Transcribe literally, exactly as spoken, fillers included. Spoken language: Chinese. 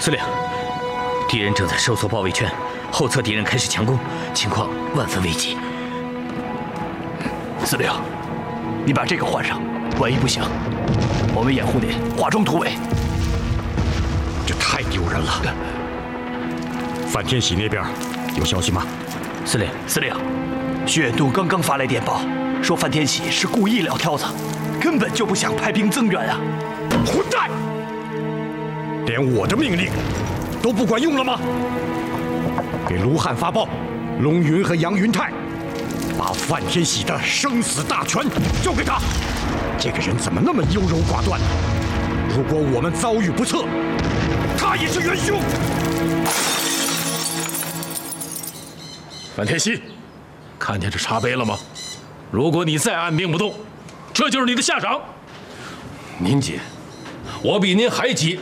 司令，敌人正在收缩包围圈，后侧敌人开始强攻，情况万分危急。 司令，你把这个换上，万一不行，我们掩护你华中突围。 这太丢人了。范天喜那边有消息吗？ 司令， 司令，徐远东刚刚发来电报，说范天喜是故意撂挑子，根本就不想派兵增援啊！ 混蛋！连我的命令都不管用了吗？给卢汉发报，龙云和杨云泰把范天喜的生死大权交给他。这个人怎么那么优柔寡断呢？如果我们遭遇不测，他也是元凶。 范天喜，看见这茶杯了吗？如果你再按兵不动，这就是你的下场。您急，我比您还急。